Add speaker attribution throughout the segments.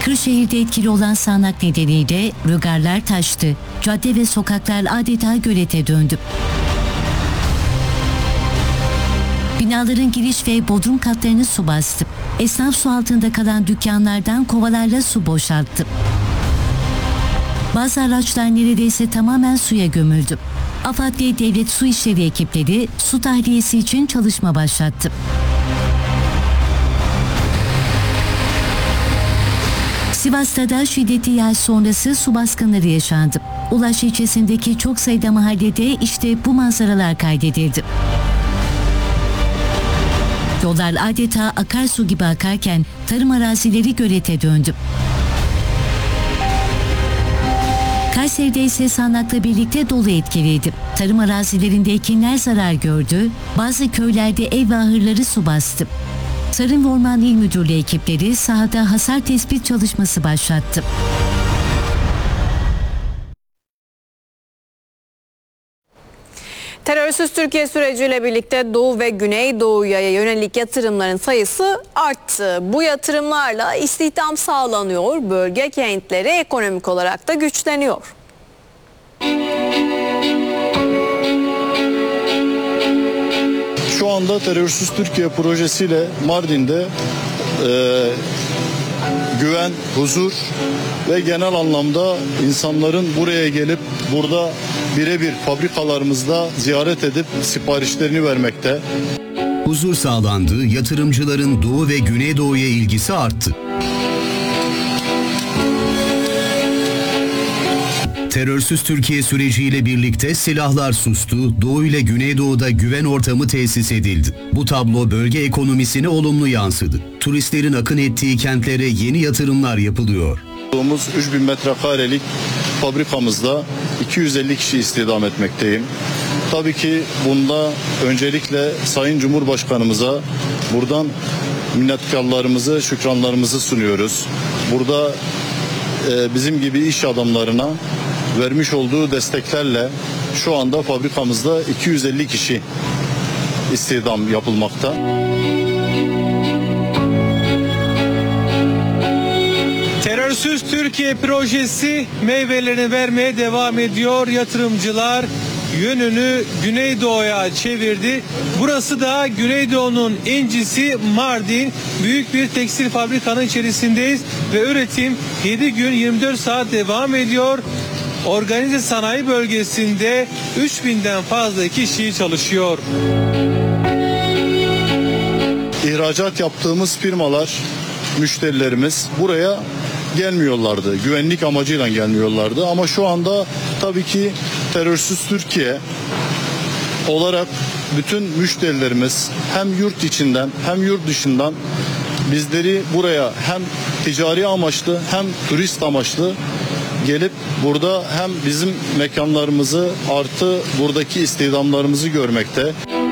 Speaker 1: Kırşehir'de etkili olan sağanak nedeniyle rögarlar taştı. Cadde ve sokaklar adeta gölete döndü. Binaların giriş ve bodrum katlarını su bastı. Esnaf su altında kalan dükkanlardan kovalarla su boşalttı. Bazı araçlar neredeyse tamamen suya gömüldü. AFAD ve Devlet Su İşleri ekipleri su tahliyesi için çalışma başlattı. Sivas'ta da şiddetli yağış sonrası su baskınları yaşandı. Ulaş ilçesindeki çok sayıda mahallede işte bu manzaralar kaydedildi. Yollar adeta akarsu gibi akarken tarım arazileri gölete döndü. Kayseri'de ise sağanakla birlikte dolu etkiliydi. Tarım arazilerinde ekinler zarar gördü, bazı köylerde ev ve ahırları su bastı. Tarım ve Orman İl Müdürlüğü ekipleri sahada hasar tespit çalışması başlattı.
Speaker 2: Terörsüz Türkiye süreciyle birlikte Doğu ve Güneydoğu'ya yönelik yatırımların sayısı arttı. Bu yatırımlarla istihdam sağlanıyor, bölge kentleri ekonomik olarak da güçleniyor.
Speaker 3: Şu anda Terörsüz Türkiye projesiyle Mardin'de güven, huzur ve genel anlamda insanların buraya gelip burada birebir fabrikalarımızda ziyaret edip siparişlerini vermekte.
Speaker 4: Huzur sağlandı, yatırımcıların Doğu ve Güneydoğu'ya ilgisi arttı. Terörsüz Türkiye süreciyle birlikte silahlar sustu, Doğu ile Güneydoğu'da güven ortamı tesis edildi. Bu tablo bölge ekonomisine olumlu yansıdı. Turistlerin akın ettiği kentlere yeni yatırımlar yapılıyor.
Speaker 3: 3000 metrekarelik fabrikamızda 250 kişi istihdam etmekteyim. Tabii ki bunda öncelikle Sayın Cumhurbaşkanımıza buradan minnettarlarımızı, şükranlarımızı sunuyoruz. Burada bizim gibi iş adamlarına vermiş olduğu desteklerle şu anda fabrikamızda 250 kişi istihdam yapılmakta.
Speaker 5: Terörsüz Türkiye projesi meyvelerini vermeye devam ediyor. Yatırımcılar yönünü Güneydoğu'ya çevirdi. Burası da Güneydoğu'nun incisi Mardin. Büyük bir tekstil fabrikanın içerisindeyiz ve üretim 7 gün 24 saat devam ediyor. Organize sanayi bölgesinde 3000'den fazla kişi çalışıyor.
Speaker 3: İhracat yaptığımız firmalar, müşterilerimiz buraya gelmiyorlardı. Güvenlik amacıyla gelmiyorlardı. Ama şu anda tabii ki Terörsüz Türkiye olarak bütün müşterilerimiz hem yurt içinden hem yurt dışından bizleri buraya hem ticari amaçlı hem turist amaçlı gelip burada hem bizim mekanlarımızı artı buradaki istihdamlarımızı görmekte.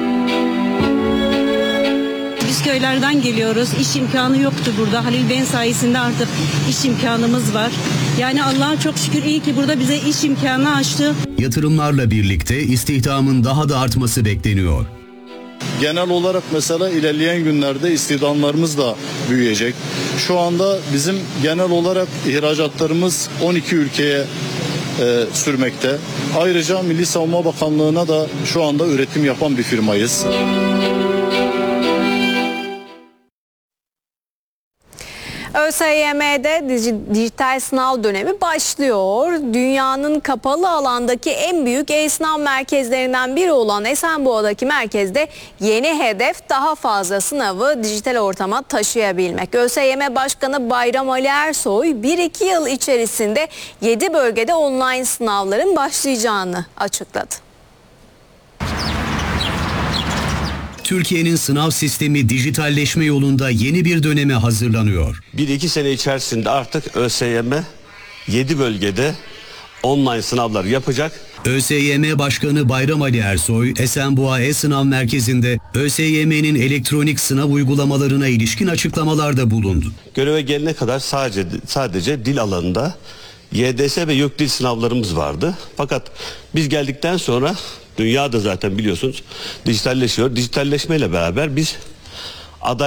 Speaker 6: Biz köylerden geliyoruz. İş imkanı yoktu burada. Halil Bey'in sayesinde artık iş imkanımız var. Yani Allah'a çok şükür iyi ki burada bize iş imkanı açtı.
Speaker 4: Yatırımlarla birlikte istihdamın daha da artması bekleniyor.
Speaker 3: Genel olarak mesela ilerleyen günlerde istihdamlarımız da büyüyecek. Şu anda bizim genel olarak ihracatlarımız 12 ülkeye sürmekte. Ayrıca Milli Savunma Bakanlığı'na da şu anda üretim yapan bir firmayız.
Speaker 2: ÖSYM'de dijital sınav dönemi başlıyor. Dünyanın kapalı alandaki en büyük e-sınav merkezlerinden biri olan Esenboğa'daki merkezde yeni hedef daha fazla sınavı dijital ortama taşıyabilmek. ÖSYM Başkanı Bayram Ali Ersoy 1-2 yıl içerisinde 7 bölgede online sınavların başlayacağını açıkladı.
Speaker 4: Türkiye'nin sınav sistemi dijitalleşme yolunda yeni bir döneme hazırlanıyor.
Speaker 7: 1-2 sene içerisinde artık ÖSYM 7 bölgede online sınavlar yapacak.
Speaker 4: ÖSYM Başkanı Bayram Ali Ersoy, Esenboğa E-Sınav Merkezi'nde ÖSYM'nin elektronik sınav uygulamalarına ilişkin açıklamalarda bulundu.
Speaker 7: Göreve gelene kadar sadece dil alanında YDS ve YÖK dil sınavlarımız vardı. Fakat biz geldikten sonra dünya da zaten biliyorsunuz dijitalleşiyor. Dijitalleşmeyle beraber biz